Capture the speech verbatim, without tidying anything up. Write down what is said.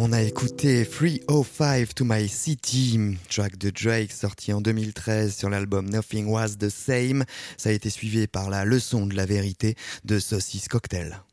On a écouté three oh five to My City, track de Drake sorti en deux mille treize sur l'album Nothing Was the Same. Ça a été suivi par la leçon de la vérité de Saucisse Cocktail.